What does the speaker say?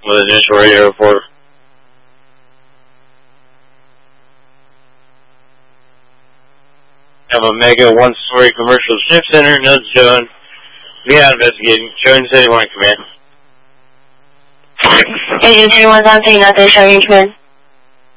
with an initial radio report. Have a mega one-story commercial shift center, none shown. We are investigating. Showing 71 command. Agent 31 something, nothing showing command.